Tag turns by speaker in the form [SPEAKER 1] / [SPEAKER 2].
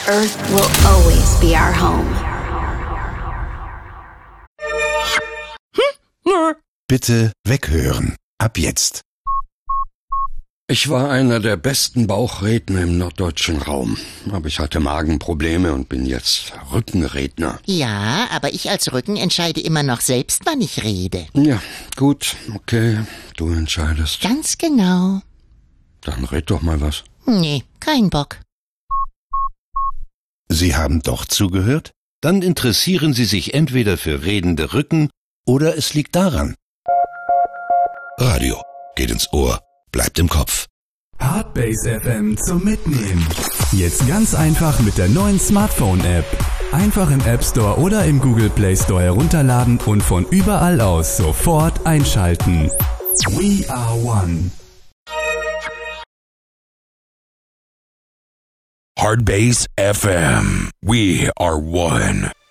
[SPEAKER 1] Earth will always be our home.
[SPEAKER 2] Bitte weghören. Ab jetzt.
[SPEAKER 3] Ich war einer der besten Bauchredner im norddeutschen Raum. Aber ich hatte Magenprobleme und bin jetzt Rückenredner.
[SPEAKER 4] Ja, aber ich als Rücken entscheide immer noch selbst, wann ich rede.
[SPEAKER 3] Ja, gut, okay, du entscheidest.
[SPEAKER 4] Ganz genau.
[SPEAKER 3] Dann red doch mal was.
[SPEAKER 4] Nee, kein Bock.
[SPEAKER 2] Sie haben doch zugehört? Dann interessieren Sie sich entweder für redende Rücken oder es liegt daran. Radio geht ins Ohr, bleibt im Kopf.
[SPEAKER 5] Hardbase FM zum Mitnehmen. Jetzt ganz einfach mit der neuen Smartphone-App. Einfach im App Store oder im Google Play Store herunterladen und von überall aus sofort einschalten. We are one.
[SPEAKER 6] Hardbase FM. We are one.